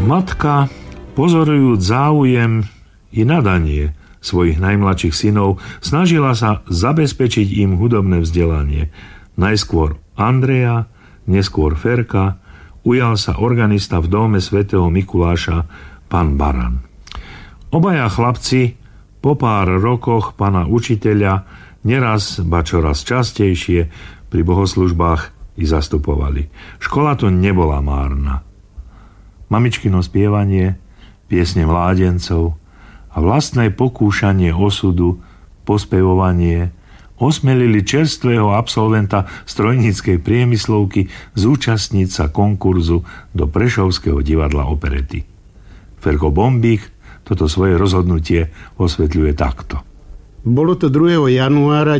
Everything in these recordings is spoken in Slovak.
Matka, pozorujúc záujem i nadanie svojich najmladších synov, snažila sa zabezpečiť im hudobné vzdelanie. Najskôr Andreja, neskôr Ferka, ujal sa organista v dome svätého Mikuláša, pán Baran. Obaja chlapci po pár rokoch pána učiteľa neraz, ba čoraz častejšie pri bohoslužbách i zastupovali. Škola to nebola márna. Mamičkino spievanie, piesne mládencov a vlastné pokúšanie osudu, pospevovanie osmelili čerstvého absolventa strojníckej priemyslovky zúčastniť sa konkurzu do Prešovského divadla operety. Ferko Bombík toto svoje rozhodnutie osvetľuje takto. Bolo to 2. januára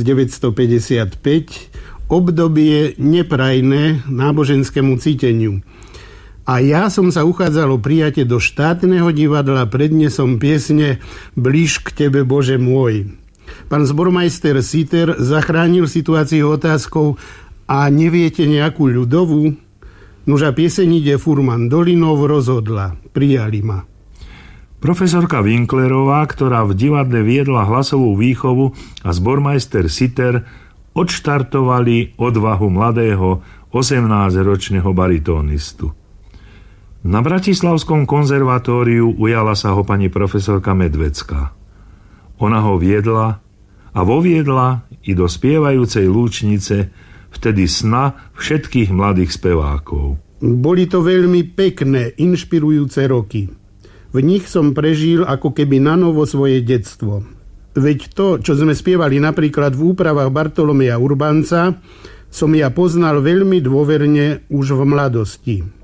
1955, obdobie neprajné náboženskému cíteniu. A ja som sa uchádzal o prijatie do štátneho divadla prednesom piesne Blíž k tebe, Bože môj. Pán zbormajster Siter zachránil situáciu otázkou: a neviete nejakú ľudovú? Nuža pieseň ide Furman Dolinov rozhodla. Prijali ma. Profesorka Winklerová, ktorá v divadle viedla hlasovú výchovu, a zbormajster Siter odštartovali odvahu mladého 18-ročného baritónistu. Na Bratislavskom konzervatóriu ujala sa ho pani profesorka Medvecká. Ona ho viedla a voviedla i do spievajúcej lúčnice, vtedy sna všetkých mladých spevákov. Boli to veľmi pekné, inšpirujúce roky. V nich som prežil ako keby nanovo svoje detstvo. Veď to, čo sme spievali napríklad v úpravách Bartolomeja Urbanca, som ja poznal veľmi dôverne už v mladosti.